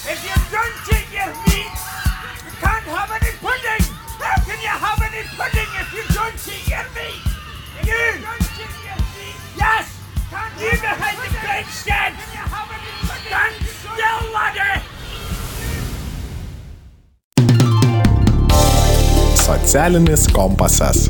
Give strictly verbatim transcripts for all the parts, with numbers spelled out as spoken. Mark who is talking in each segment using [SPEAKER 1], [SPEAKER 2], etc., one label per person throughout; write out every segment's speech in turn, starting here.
[SPEAKER 1] If you don't eat your meat, you can't have any pudding. How can you have any pudding if you don't eat your meat? If you don't eat your meat, yes, can't you behind the bedstead? Can you have any pudding? Stand still, laddie.
[SPEAKER 2] Socialinis kompasas.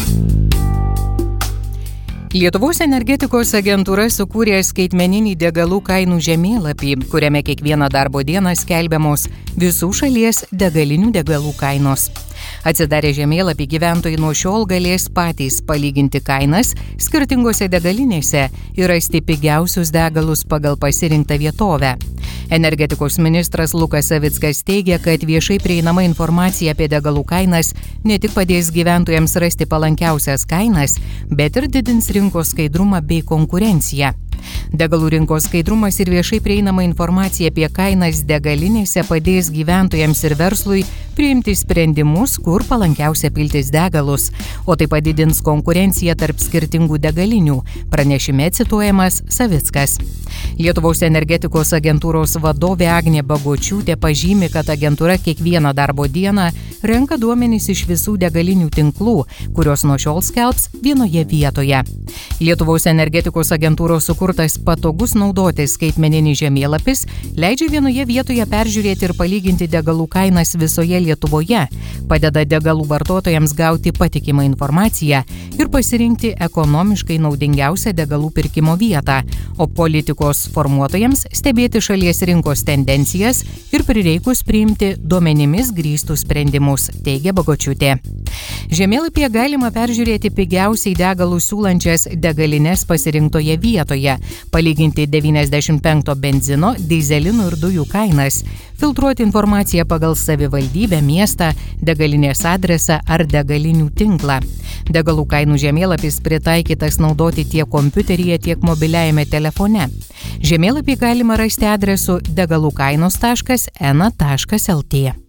[SPEAKER 3] Lietuvos energetikos agentūra sukūrė skaitmeninį degalų kainų žemėlapį, kuriame kiekvieną darbo dieną skelbiamos visų šalies degalinių degalų kainos. Atsidarę žemėlapį gyventojai nuo šiol galės patys palyginti kainas skirtingose degalinėse ir rasti pigiausius degalus pagal pasirinktą vietovę. Energetikos ministras Lukas Savickas teigia, kad viešai prieinama informacija apie degalų kainas ne tik padės gyventojams rasti palankiausias kainas, bet ir didins rinkos skaidrumą bei konkurenciją. Degalų rinkos skaidrumas ir viešai prieinama informacija apie kainas degalinėse padės gyventojams ir verslui priimti sprendimus, kur palankiausia piltis degalus, o tai padidins konkurenciją tarp skirtingų degalinių, pranešime cituojamas Savickas. Lietuvos energetikos agentūros vadovė Agnė Bagočiūtė pažymi, kad agentūra kiekvieną darbo dieną renka duomenys iš visų degalinių tinklų, kurios nuo šiol skelbs vienoje vietoje. Lietuvos energetikos agentūros sukurtas patogus naudotis skaitmeninis žemėlapis leidžia vienoje vietoje peržiūrėti ir palyginti degalų kainas visoje Lietuvoje, padeda degalų vartotojams gauti patikimą informaciją ir pasirinkti ekonomiškai naudingiausią degalų pirkimo vietą, o politikos formuotojams stebėti šalies rinkos tendencijas ir prireikus priimti duomenimis grįstus sprendimus, teigia Bagočiūtė. Žemėlapyje galima peržiūrėti pigiausiai degalų siūlančias degalines pasirinktoje vietoje, palyginti devyniasdešimt penki benzino, dyzelino ir dujų kainas, filtruoti informaciją pagal savivaldybę, miestą, degalinės adresą ar degalinių tinklą. Degalų kainų žemėlapis pritaikytas naudoti tiek kompiuteryje, tiek mobiliajame telefone. Žemėlapį galima rasti adresu degalų kainos taškas en taškas el tė.